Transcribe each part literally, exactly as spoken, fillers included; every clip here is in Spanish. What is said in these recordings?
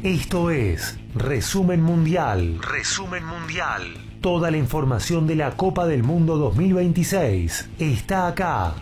Esto es Resumen Mundial. Resumen Mundial. Toda la información de la Copa del Mundo dos mil veintiséis está acá.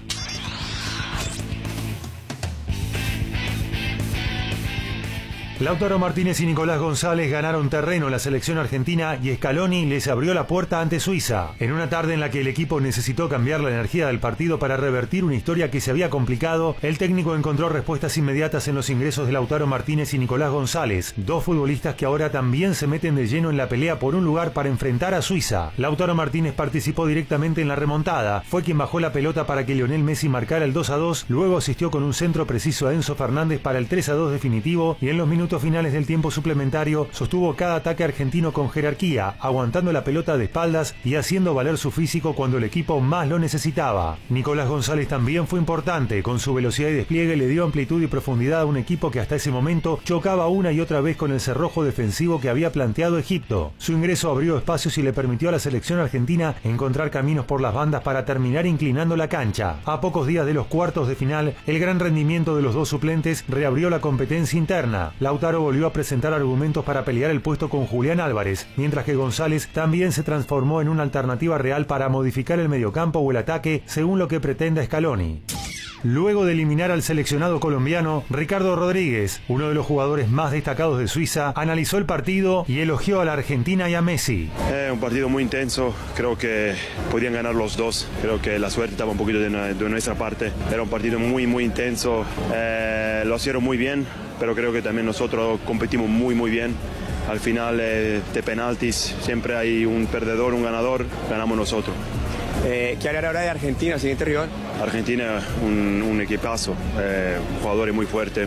Lautaro Martínez y Nicolás González ganaron terreno en la selección argentina y Scaloni les abrió la puerta ante Suiza. En una tarde en la que el equipo necesitó cambiar la energía del partido para revertir una historia que se había complicado, el técnico encontró respuestas inmediatas en los ingresos de Lautaro Martínez y Nicolás González, dos futbolistas que ahora también se meten de lleno en la pelea por un lugar para enfrentar a Suiza. Lautaro Martínez participó directamente en la remontada, fue quien bajó la pelota para que Lionel Messi marcara el dos a dos, luego asistió con un centro preciso a Enzo Fernández para el tres a dos definitivo y en los minutos finales del tiempo suplementario sostuvo cada ataque argentino con jerarquía, aguantando la pelota de espaldas y haciendo valer su físico cuando el equipo más lo necesitaba. Nicolás González también fue importante, con su velocidad y despliegue le dio amplitud y profundidad a un equipo que hasta ese momento chocaba una y otra vez con el cerrojo defensivo que había planteado Egipto. Su ingreso abrió espacios y le permitió a la selección argentina encontrar caminos por las bandas para terminar inclinando la cancha. A pocos días de los cuartos de final, el gran rendimiento de los dos suplentes reabrió la competencia interna. Lautaro volvió a presentar argumentos para pelear el puesto con Julián Álvarez, mientras que González también se transformó en una alternativa real para modificar el mediocampo o el ataque según lo que pretenda Scaloni. Luego de eliminar al seleccionado colombiano, Ricardo Rodríguez, uno de los jugadores más destacados de Suiza, analizó el partido y elogió a la Argentina y a Messi. Eh, un partido muy intenso, creo que podían ganar los dos, creo que la suerte estaba un poquito de, de nuestra parte. Era un partido muy muy intenso, eh, lo hicieron muy bien, pero creo que también nosotros competimos muy muy bien. Al final eh, de penaltis siempre hay un perdedor, un ganador, ganamos nosotros. Eh, ¿Qué hablar ahora de Argentina, siguiente rival? Argentina, un, un equipazo, eh, jugadores muy fuertes,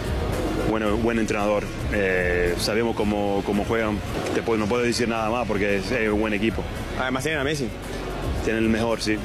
bueno, buen entrenador, eh, sabemos cómo, cómo juegan, Te puedo, no puedo decir nada más porque es, es un buen equipo. Además tienen a Messi. Tienen el mejor, sí.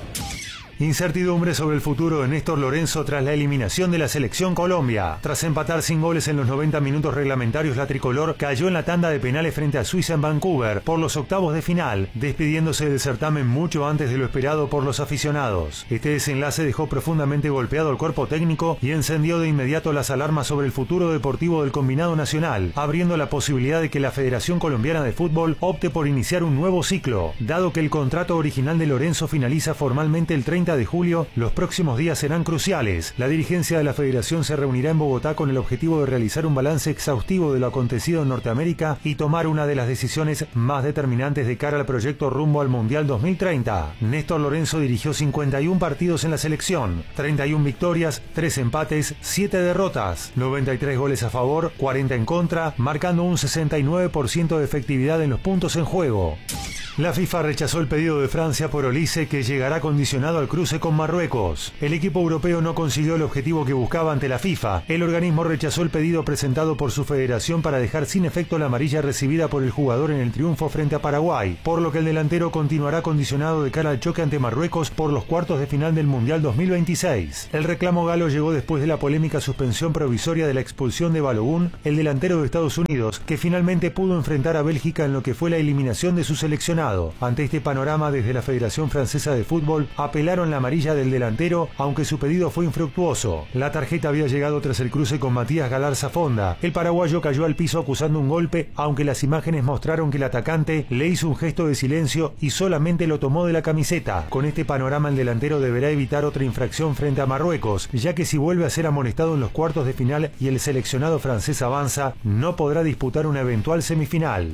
Incertidumbre sobre el futuro de Néstor Lorenzo tras la eliminación de la selección Colombia. Tras empatar sin goles en los noventa minutos reglamentarios, la tricolor cayó en la tanda de penales frente a Suiza en Vancouver por los octavos de final, despidiéndose del certamen mucho antes de lo esperado por los aficionados. Este desenlace dejó profundamente golpeado al cuerpo técnico y encendió de inmediato las alarmas sobre el futuro deportivo del combinado nacional, abriendo la posibilidad de que la Federación Colombiana de Fútbol opte por iniciar un nuevo ciclo. Dado que el contrato original de Lorenzo finaliza formalmente el treinta de julio, los próximos días serán cruciales. La dirigencia de la federación se reunirá en Bogotá con el objetivo de realizar un balance exhaustivo de lo acontecido en Norteamérica y tomar una de las decisiones más determinantes de cara al proyecto rumbo al Mundial dos mil treinta. Néstor Lorenzo dirigió cincuenta y un partidos en la selección, treinta y una victorias, tres empates, siete derrotas, noventa y tres goles a favor, cuarenta en contra, marcando un sesenta y nueve por ciento de efectividad en los puntos en juego. La FIFA rechazó el pedido de Francia por Olise, que llegará condicionado al cruce con Marruecos. El equipo europeo no consiguió el objetivo que buscaba ante la FIFA. El organismo rechazó el pedido presentado por su federación para dejar sin efecto la amarilla recibida por el jugador en el triunfo frente a Paraguay, por lo que el delantero continuará condicionado de cara al choque ante Marruecos por los cuartos de final del Mundial dos mil veintiséis. El reclamo galo llegó después de la polémica suspensión provisoria de la expulsión de Balogun, el delantero de Estados Unidos, que finalmente pudo enfrentar a Bélgica en lo que fue la eliminación de su seleccionado. Ante este panorama, desde la Federación Francesa de Fútbol apelaron la amarilla del delantero, aunque su pedido fue infructuoso. La tarjeta había llegado tras el cruce con Matías Galarza Fonda. El paraguayo cayó al piso acusando un golpe, aunque las imágenes mostraron que el atacante le hizo un gesto de silencio y solamente lo tomó de la camiseta. Con este panorama, el delantero deberá evitar otra infracción frente a Marruecos, ya que si vuelve a ser amonestado en los cuartos de final y el seleccionado francés avanza, no podrá disputar una eventual semifinal.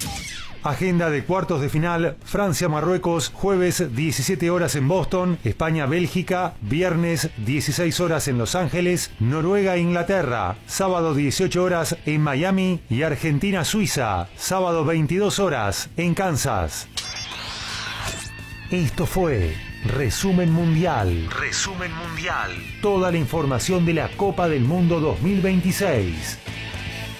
Agenda de cuartos de final: Francia-Marruecos, jueves diecisiete horas en Boston, España-Bélgica, viernes dieciséis horas en Los Ángeles, Noruega-Inglaterra, sábado dieciocho horas en Miami y Argentina-Suiza, sábado veintidós horas en Kansas. Esto fue Resumen Mundial. Resumen Mundial. Toda la información de la Copa del Mundo dos mil veintiséis.